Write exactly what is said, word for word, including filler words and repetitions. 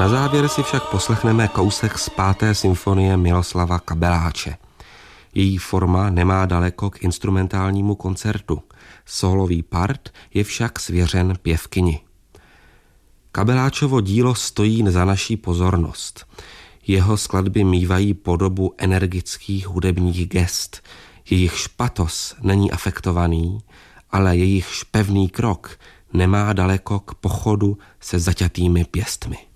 Na závěr si však poslechneme kousek z páté symfonie Miloslava Kabeláče. Její forma nemá daleko k instrumentálnímu koncertu. Sólový part je však svěřen pěvkyni. Kabeláčovo dílo stojí za naší pozornost. Jeho skladby mívají podobu energických hudebních gest. Jejich patos není afektovaný, ale jejich pevný krok nemá daleko k pochodu se zaťatými pěstmi.